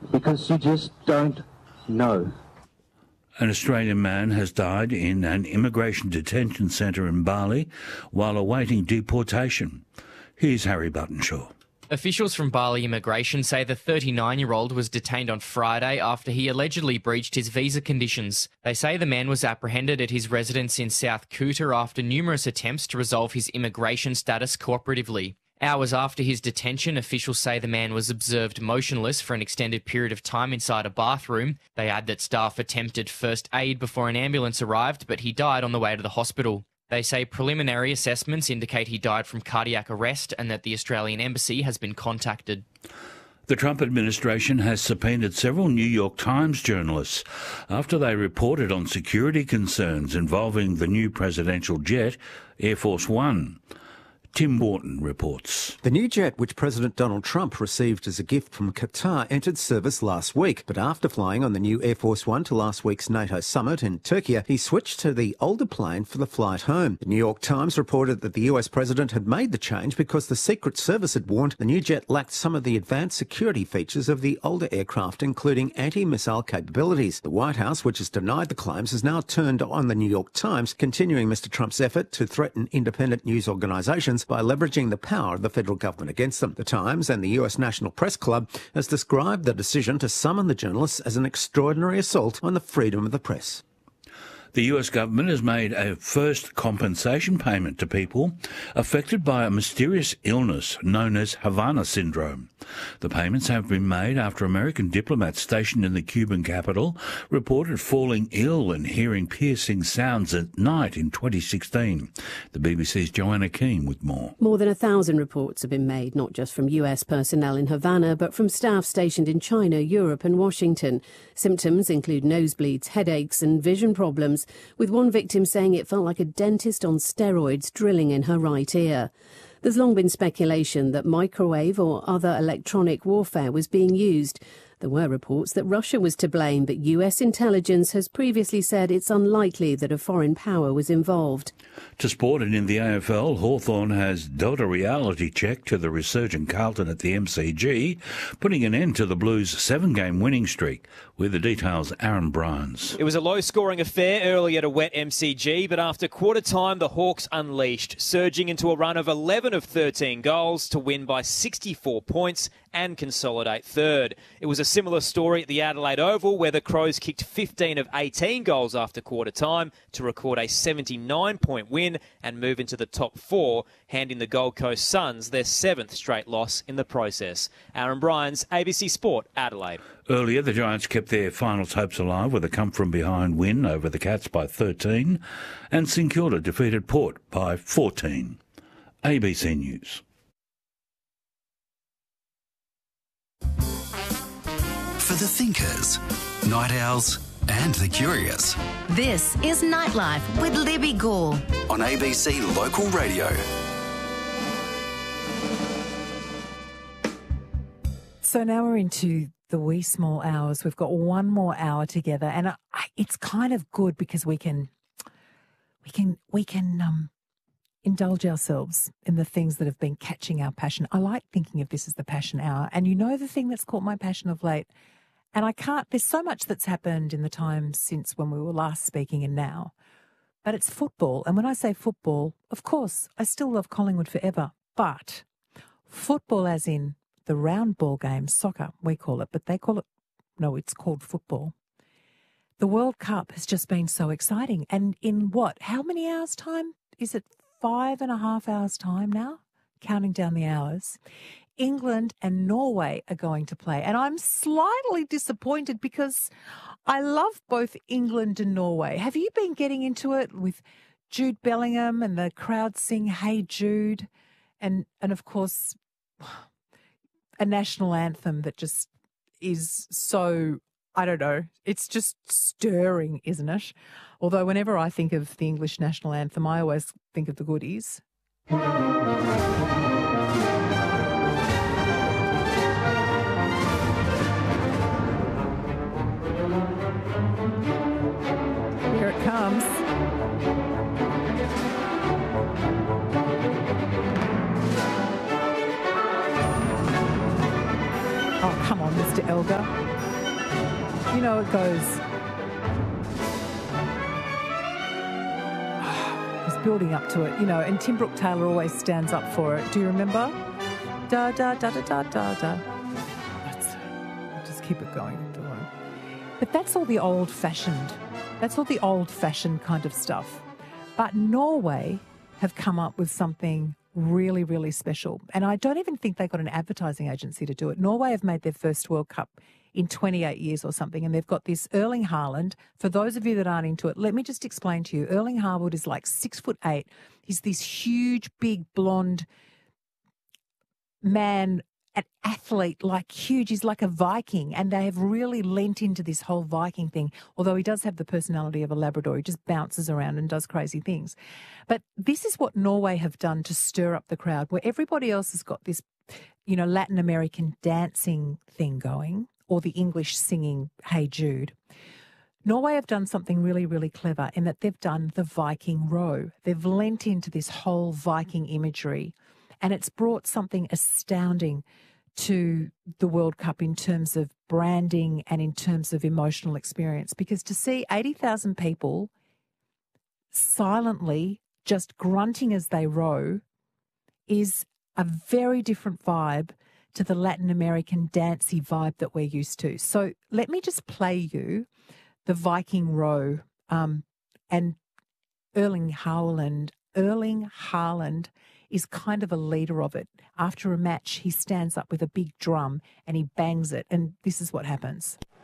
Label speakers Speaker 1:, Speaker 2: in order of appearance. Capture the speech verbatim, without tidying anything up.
Speaker 1: because you just don't know.
Speaker 2: An Australian man has died in an immigration detention centre in Bali while awaiting deportation. Here's Harry Buttonshaw.
Speaker 3: Officials from Bali Immigration say the thirty-nine-year-old was detained on Friday after he allegedly breached his visa conditions. They say the man was apprehended at his residence in South Kuta after numerous attempts to resolve his immigration status cooperatively. Hours after his detention, officials say the man was observed motionless for an extended period of time inside a bathroom. They add that staff attempted first aid before an ambulance arrived, but he died on the way to the hospital. They say preliminary assessments indicate he died from cardiac arrest and that the Australian Embassy has been contacted.
Speaker 2: The Trump administration has subpoenaed several New York Times journalists after they reported on security concerns involving the new presidential jet, Air Force One. Tim Wharton reports.
Speaker 4: The new jet, which President Donald Trump received as a gift from Qatar, entered service last week. But after flying on the new Air Force One to last week's NATO summit in Turkey, he switched to the older plane for the flight home. The New York Times reported that the U S president had made the change because the Secret Service had warned the new jet lacked some of the advanced security features of the older aircraft, including anti-missile capabilities. The White House, which has denied the claims, has now turned on the New York Times, continuing Mister Trump's effort to threaten independent news organisations by leveraging the power of the federal government against them. The Times and the U S National Press Club has described the decision to summon the journalists as an extraordinary assault on the freedom of the press.
Speaker 2: The U S government has made a first compensation payment to people affected by a mysterious illness known as Havana syndrome. The payments have been made after American diplomats stationed in the Cuban capital reported falling ill and hearing piercing sounds at night in twenty sixteen. The B B C's Joanna Keane with more.
Speaker 5: More than a thousand reports have been made, not just from U S personnel in Havana, but from staff stationed in China, Europe and Washington. Symptoms include nosebleeds, headaches and vision problems, with one victim saying it felt like a dentist on steroids drilling in her right ear. There's long been speculation that microwave or other electronic warfare was being used. There were reports that Russia was to blame, but U S intelligence has previously said it's unlikely that a foreign power was involved.
Speaker 2: To sport and in the A F L, Hawthorn has dealt a reality check to the resurgent Carlton at the M C G, putting an end to the Blues' seven-game winning streak. With the details, Aaron Bryans.
Speaker 6: It was a low-scoring affair early at a wet M C G, but after quarter time, the Hawks unleashed, surging into a run of eleven of thirteen goals to win by sixty-four points and consolidate third. It was a similar story at the Adelaide Oval, where the Crows kicked fifteen of eighteen goals after quarter time to record a seventy-nine point win and move into the top four, handing the Gold Coast Suns their seventh straight loss in the process. Aaron Bryans, A B C Sport, Adelaide.
Speaker 2: Earlier, the Giants kept their finals hopes alive with a come-from-behind win over the Cats by thirteen, and St Kilda defeated Port by fourteen. A B C News.
Speaker 7: For the thinkers, night owls and the curious.
Speaker 8: This is Nightlife with Libby Gore
Speaker 7: on A B C Local Radio.
Speaker 9: So now we're into the wee small hours. We've got one more hour together, and I, it's kind of good because we can, we can, we can um, indulge ourselves in the things that have been catching our passion. I like thinking of this as the passion hour, and you know the thing that's caught my passion of late. And I can't, there's so much that's happened in the time since when we were last speaking and now, but it's football. And when I say football, of course, I still love Collingwood forever, but football as in the round ball game, soccer, we call it, but they call it, no, it's called football. The World Cup has just been so exciting. And in what, how many hours' time? Is it five and a half hours' time now? Counting down the hours. England and Norway are going to play. And I'm slightly disappointed because I love both England and Norway. Have you been getting into it with Jude Bellingham and the crowd sing Hey Jude? And, and of course, a national anthem that just is so, I don't know, it's just stirring, isn't it? Although whenever I think of the English national anthem, I always think of the goodies. Here it comes. Oh, come on, Mister Elgar. sugar. You know, it goes... It's building up to it, you know, and Tim Brooke Taylor always stands up for it. Do you remember? Da, da, da, da, da, da, da. Let's just keep it going. But that's all the old-fashioned, that's all the old-fashioned kind of stuff. But Norway have come up with something really, really special. And I don't even think they got an advertising agency to do it. Norway have made their first World Cup in twenty-eight years or something, and they've got this Erling Haaland. For those of you that aren't into it, let me just explain to you. Erling Haaland is like six foot eight. He's this huge, big, blonde man, an athlete, like huge. He's like a Viking, and they have really lent into this whole Viking thing, although he does have the personality of a Labrador. He just bounces around and does crazy things. But this is what Norway have done to stir up the crowd, where everybody else has got this, you know, Latin American dancing thing going, or the English singing Hey Jude. Norway have done something really, really clever in that they've done the Viking row. They've lent into this whole Viking imagery, and it's brought something astounding to the World Cup in terms of branding and in terms of emotional experience. Because to see eighty thousand people silently just grunting as they row is a very different vibe to the Latin American dancey vibe that we're used to. So let me just play you the Viking row, um, and Erling Haaland. Erling Haaland is kind of a leader of it. After a match, he stands up with a big drum and he bangs it, and this is what happens.